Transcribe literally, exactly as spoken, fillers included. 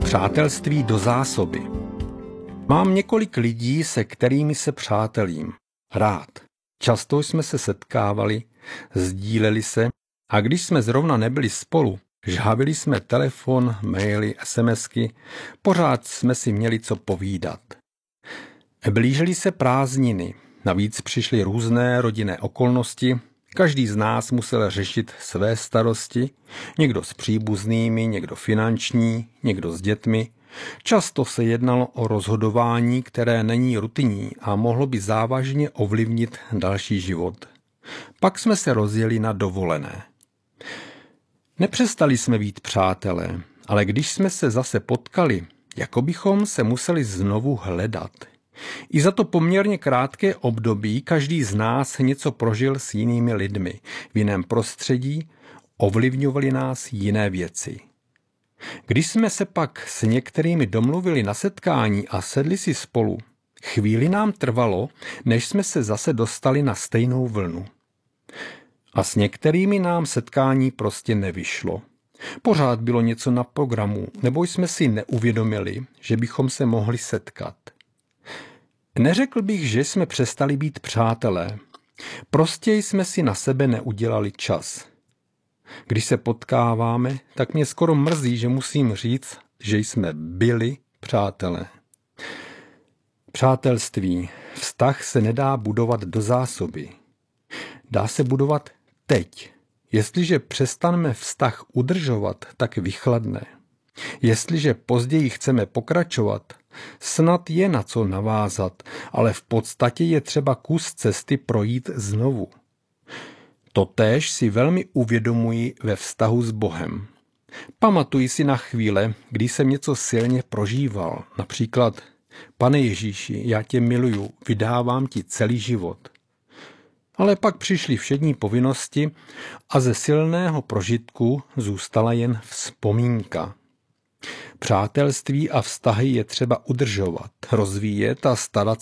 Přátelství do zásoby. Mám několik lidí, se kterými se přátelím. Rád. Často jsme se setkávali, sdíleli se a když jsme zrovna nebyli spolu, žhavili jsme telefon, maily, SMSky, pořád jsme si měli co povídat. Blížily se prázdniny, navíc přišly různé rodinné okolnosti, každý z nás musel řešit své starosti, někdo s příbuznými, někdo finanční, někdo s dětmi. Často se jednalo o rozhodování, které není rutinní a mohlo by závažně ovlivnit další život. Pak jsme se rozjeli na dovolené. Nepřestali jsme být přátelé, ale když jsme se zase potkali, jako bychom se museli znovu hledat. I za to poměrně krátké období každý z nás něco prožil s jinými lidmi. V jiném prostředí ovlivňovaly nás jiné věci. Když jsme se pak s některými domluvili na setkání a sedli si spolu, chvíli nám trvalo, než jsme se zase dostali na stejnou vlnu. A s některými nám setkání prostě nevyšlo. Pořád bylo něco na programu, nebo jsme si neuvědomili, že bychom se mohli setkat. Neřekl bych, že jsme přestali být přátelé. Prostě jsme si na sebe neudělali čas. Když se potkáváme, tak mě skoro mrzí, že musím říct, že jsme byli přátelé. Přátelství. Vztah se nedá budovat do zásoby. Dá se budovat teď. Jestliže přestaneme vztah udržovat, tak vychladne. Jestliže později chceme pokračovat, snad je na co navázat, ale v podstatě je třeba kus cesty projít znovu. Totéž si velmi uvědomuji ve vztahu s Bohem. Pamatuji si na chvíle, kdy jsem něco silně prožíval, například: Pane Ježíši, já tě miluju, vydávám ti celý život. Ale pak přišly všední povinnosti a ze silného prožitku zůstala jen vzpomínka. Přátelství a vztahy je třeba udržovat, rozvíjet a starat